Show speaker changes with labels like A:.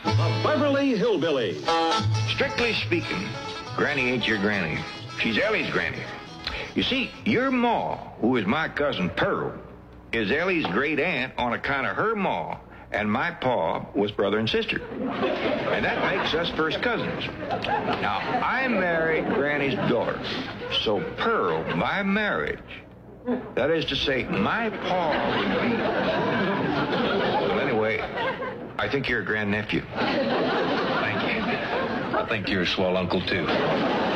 A: The Beverly Hillbillies.
B: Strictly speaking, Granny ain't your granny. She's Ellie's granny. You see, your ma, who is my cousin Pearl, is Ellie's great aunt on account of her ma, and my pa was brother and sister. And that makes us first cousins. Now, I married Granny's daughter, so Pearl, by marriage, that is to say, my pa would be... Well, anyway, I think you're a grandnephew.
C: Thank you. I think you're a swell uncle, too.